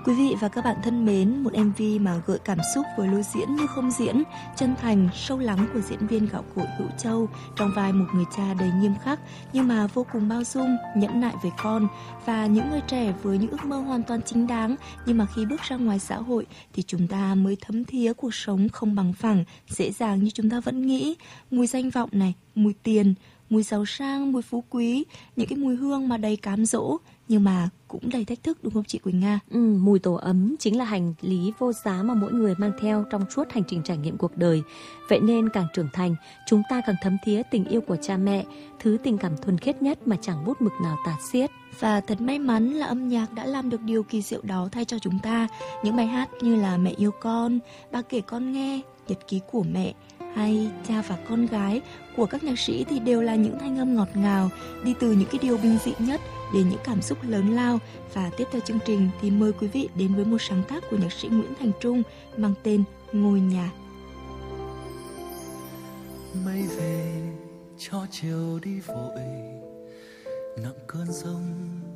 Quý vị và các bạn thân mến, một MV mà gợi cảm xúc với lối diễn như không diễn, chân thành, sâu lắng của diễn viên gạo cội Hữu Châu trong vai một người cha đầy nghiêm khắc nhưng mà vô cùng bao dung, nhẫn nại với con, và những người trẻ với những ước mơ hoàn toàn chính đáng nhưng mà khi bước ra ngoài xã hội thì chúng ta mới thấm thía cuộc sống không bằng phẳng, dễ dàng như chúng ta vẫn nghĩ. Mùi danh vọng này, mùi tiền, mùi giàu sang, mùi phú quý, những cái mùi hương mà đầy cám dỗ nhưng mà cũng đầy thách thức, đúng không chị Quỳnh Nga? Mùi tổ ấm chính là hành lý vô giá mà mỗi người mang theo trong suốt hành trình trải nghiệm cuộc đời. Vậy nên càng trưởng thành, chúng ta càng thấm thía tình yêu của cha mẹ, thứ tình cảm thuần khiết nhất mà chẳng bút mực nào tả xiết. Và thật may mắn là âm nhạc đã làm được điều kỳ diệu đó thay cho chúng ta. Những bài hát như là Mẹ yêu con, Ba kể con nghe, Nhật ký của mẹ hay Cha và con gái của các nhạc sĩ thì đều là những thanh âm ngọt ngào, đi từ những cái điều bình dị nhất đến những cảm xúc lớn lao. Và tiếp theo chương trình thì mời quý vị đến với một sáng tác của nhạc sĩ Nguyễn Thành Trung mang tên Ngôi nhà. Mây về cho chiều đi vội, nặng cơn giông